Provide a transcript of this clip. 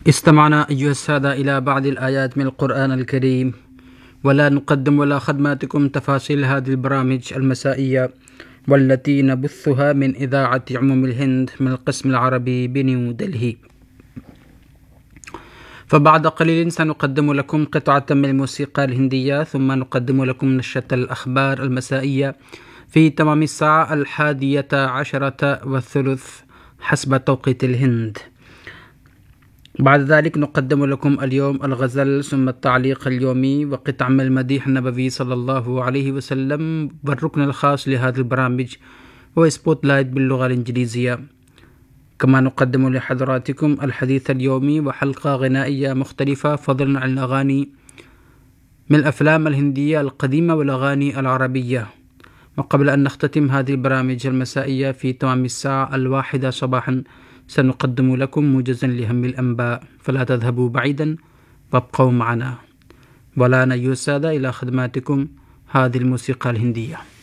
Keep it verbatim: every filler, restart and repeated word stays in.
استمعنا أيها السادة إلى بعض الآيات من القرآن الكريم، ولا نقدم ولا خدماتكم تفاصيل هذه البرامج المسائية والتي نبثها من إذاعة عموم الهند من القسم العربي بنيو دلهي. فبعد قليل سنقدم لكم قطعة من الموسيقى الهندية، ثم نقدم لكم نشرة الأخبار المسائية في تمام الساعة الحادية عشرة والثلث حسب توقيت الهند. بعد ذلك نقدم لكم اليوم الغزل، ثم التعليق اليومي، وقطع من المديح النبوي صلى الله عليه وسلم، والركن الخاص لهذه البرامج وسبوت لايت باللغة الإنجليزية. كما نقدم لحضراتكم الحديث اليومي وحلقة غنائية مختلفة فضلا عن الأغاني من الأفلام الهندية القديمة والأغاني العربية. وقبل أن نختتم هذه البرامج المسائية في تمام الساعة الواحدة صباحا سنقدم لكم موجزا لهم الأنباء، فلا تذهبوا بعيدا وابقوا معنا. والآن أيها السادة إلى خدماتكم هذه الموسيقى الهندية.